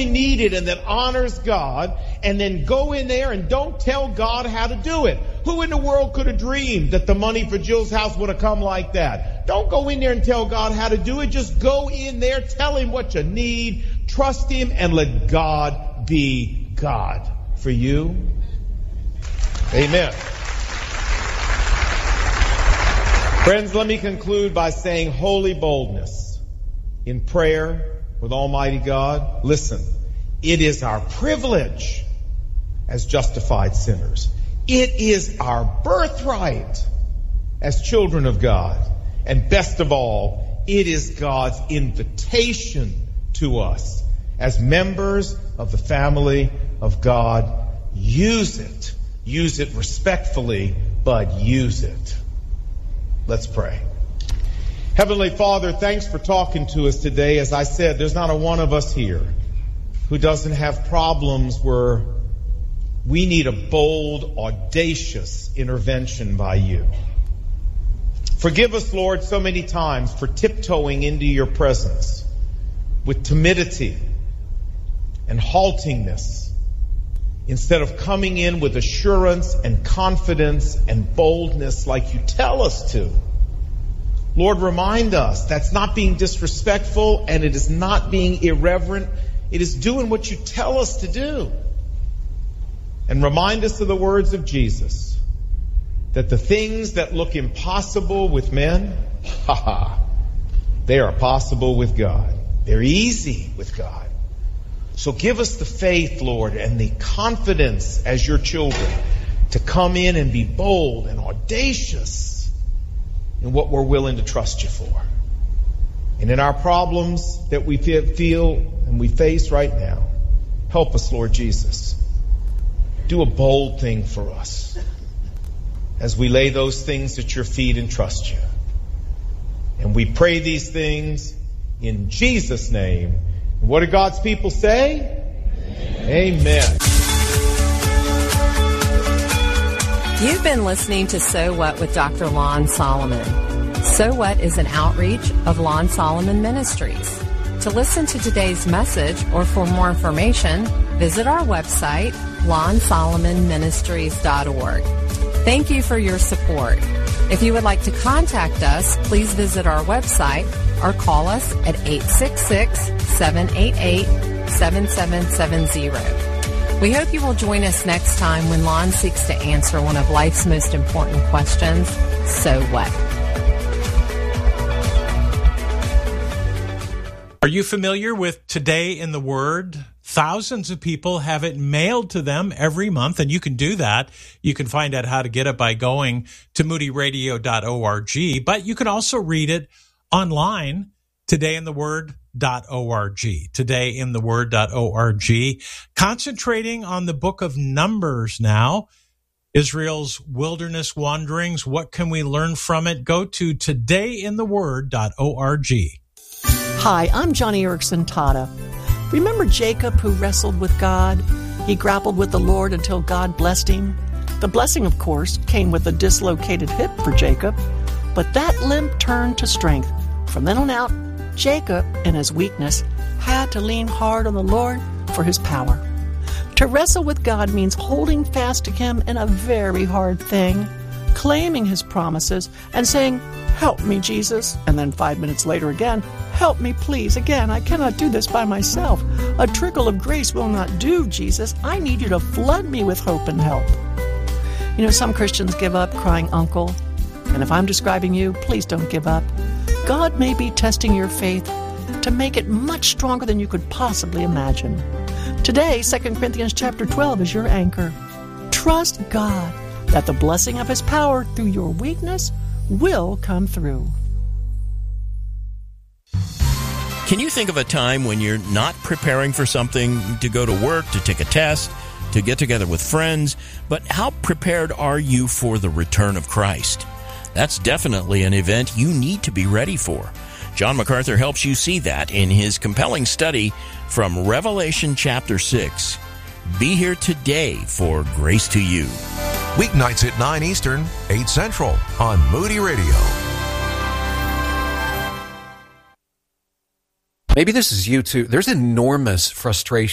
really needed and that honors God, and then go in there and don't tell God how to do it. Who in the world could have dreamed that the money for Jill's house would have come like that? Don't go in there and tell God how to do it. Just go in there, tell him what you need, trust him, and let God be God for you. Amen. Friends, let me conclude by saying holy boldness in prayer with Almighty God. Listen, it is our privilege as justified sinners. It is our birthright as children of God. And best of all, it is God's invitation to us as members of the family of God. Use it. Use it respectfully, but use it. Let's pray. Heavenly Father, thanks for talking to us today. As I said, there's not a one of us here who doesn't have problems where we need a bold, audacious intervention by you. Forgive us, Lord, so many times for tiptoeing into your presence with timidity and haltingness instead of coming in with assurance and confidence and boldness like you tell us to. Lord, remind us that's not being disrespectful and it is not being irreverent. It is doing what you tell us to do. And remind us of the words of Jesus, that the things that look impossible with men, they are possible with God. They're easy with God. So give us the faith, Lord, and the confidence as your children to come in and be bold and audacious in what we're willing to trust you for. And in our problems that we feel and we face right now, help us, Lord Jesus. Do a bold thing for us as we lay those things at your feet and trust you. And we pray these things in Jesus' name. What do God's people say? Amen. You've been listening to So What with Dr. Lon Solomon. So What is an outreach of Lon Solomon Ministries. To listen to today's message or for more information, visit our website, lonsolomonministries.org. Thank you for your support. If you would like to contact us, please visit our website or call us at 866-788-7770. We hope you will join us next time when Lon seeks to answer one of life's most important questions, so what? Are you familiar with Today in the Word? Thousands of people have it mailed to them every month, and you can do that. You can find out how to get it by going to moodyradio.org, but you can also read it online, todayintheword.org, todayintheword.org. Concentrating on the book of Numbers now, Israel's wilderness wanderings. What can we learn from it? Go to todayintheword.org. Hi, I'm Johnny Erickson Tata. Remember Jacob who wrestled with God? He grappled with the Lord until God blessed him. The blessing, of course, came with a dislocated hip for Jacob, but that limp turned to strength. From then on out, Jacob, in his weakness, had to lean hard on the Lord for his power. To wrestle with God means holding fast to him in a very hard thing, claiming his promises and saying, "Help me, Jesus," and then 5 minutes later again, "Help me, please, again, I cannot do this by myself. A trickle of grace will not do, Jesus. I need you to flood me with hope and help." You know, some Christians give up crying uncle, and if I'm describing you, please don't give up. God may be testing your faith to make it much stronger than you could possibly imagine. Today, 2 Corinthians chapter 12 is your anchor. Trust God that the blessing of his power through your weakness will come through. Can you think of a time when you're not preparing for something, to go to work, to take a test, to get together with friends, but how prepared are you for the return of Christ? That's definitely an event you need to be ready for. John MacArthur helps you see that in his compelling study from Revelation chapter 6. Be here today for Grace to You. Weeknights at 9 Eastern, 8 Central on Moody Radio. Maybe this is you too. There's enormous frustration